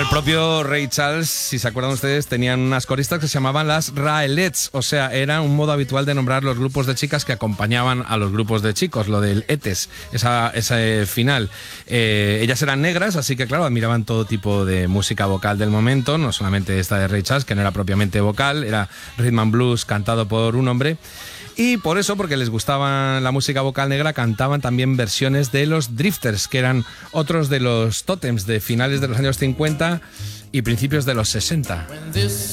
propio Ray Charles, si se acuerdan ustedes, tenían unas coristas que se llamaban las Raelettes, o sea, era un modo habitual de nombrar los grupos de chicas que acompañaban a los grupos de chicos, lo del ETES, ese final. Ellas eran negras, así que claro, admiraban todo tipo de música vocal del momento, no solamente esta de Ray Charles, que no era propiamente vocal, era rhythm and blues cantado por un hombre. Y por eso, porque les gustaba la música vocal negra, cantaban también versiones de los Drifters, que eran otros de los tótems de finales de los años 50 y principios de los 60.